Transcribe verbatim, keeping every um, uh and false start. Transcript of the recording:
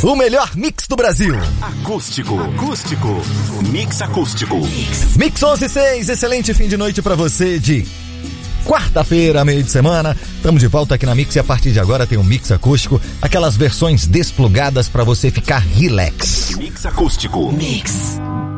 O melhor mix do Brasil. Acústico. Acústico. Mix acústico. Mix onze e seis, excelente fim de noite pra você de quarta-feira, meio de semana. Estamos de volta aqui na Mix e a partir de agora tem um mix acústico, aquelas versões desplugadas pra você ficar relax. Mix acústico. Mix.